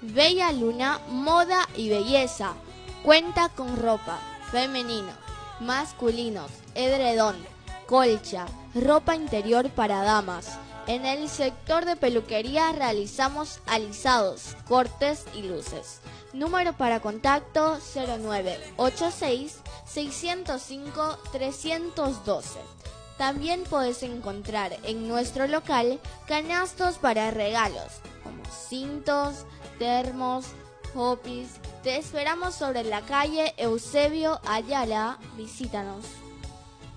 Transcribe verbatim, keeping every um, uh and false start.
Bella Luna, moda y belleza. Cuenta con ropa femenino, masculinos, edredón, colcha, ropa interior para damas. En el sector de peluquería realizamos alisados, cortes y luces. Número para contacto cero nueve ochenta y seis, seiscientos cinco, trescientos doce. También puedes encontrar en nuestro local canastos para regalos, como cintos, termos, hopis. Te esperamos sobre la calle Eusebio Ayala. Visítanos.